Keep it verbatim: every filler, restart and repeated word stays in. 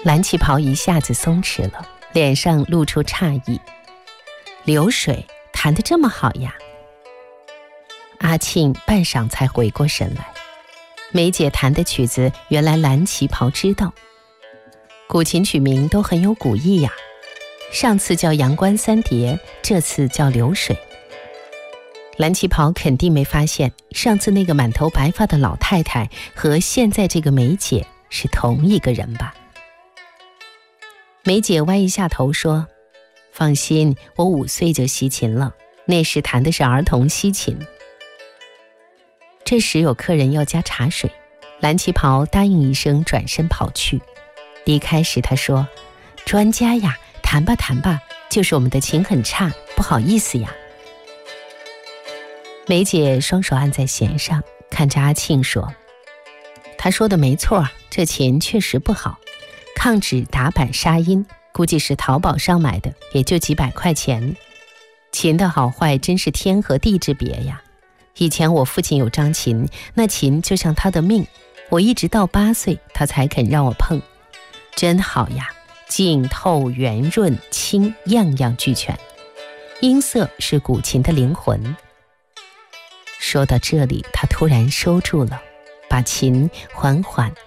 蓝旗袍一下子松弛了，脸上露出诧异。流水弹得这么好呀？阿庆半晌才回过神来，梅姐弹的曲子原来蓝旗袍知道。古琴曲名都很有古意呀，上次叫阳关三叠，这次叫流水。蓝旗袍肯定没发现，上次那个满头白发的老太太和现在这个梅姐是同一个人吧？梅姐歪一下头说，放心，我五岁就习琴了，那时弹的是儿童西琴。这时有客人要加茶水，蓝旗袍答应一声，转身跑去。离开时他说，专家呀，弹吧弹吧，就是我们的琴很差，不好意思呀。梅姐双手按在弦上，看着阿庆说，他说的没错，这琴确实不好，抗指打板杀音，估计是淘宝上买的，也就几百块钱。琴的好坏真是天和地之别呀。以前我父亲有张琴，那琴就像他的命，我一直到八岁他才肯让我碰。真好呀，净透圆润清，样样俱全。音色是古琴的灵魂。说到这里，他突然收住了，把琴缓缓